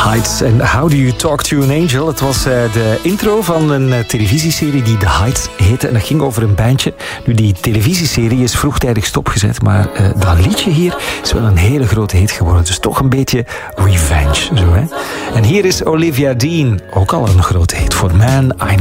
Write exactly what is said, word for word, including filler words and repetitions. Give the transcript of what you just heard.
Heights en How Do You Talk To An Angel. Het was uh, de intro van een uh, televisieserie die The Heights heette. En dat ging over een bandje. Nu, die televisieserie is vroegtijdig stopgezet. Maar uh, dat liedje hier is wel een hele grote hit geworden. Dus toch een beetje revenge. Zo, hè? En hier is Olivia Dean. Ook al een grote hit voor Man I